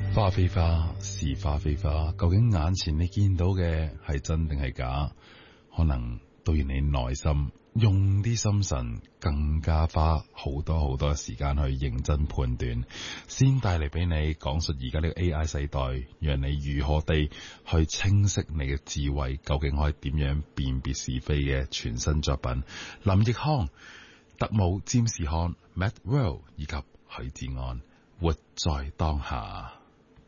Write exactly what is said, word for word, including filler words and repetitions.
花非花，是花非花，究竟眼前你見到嘅係真定係假？可能都要你耐心用啲心神，更加花好多好多時間去認真判斷，先帶嚟俾你講述而家呢個 A I 世代，讓你如何地去清晰你嘅智慧，究竟可以點樣辨別是非嘅全新作品。林奕匡、特務占士漢、Matt World 以及許志安，活在當下。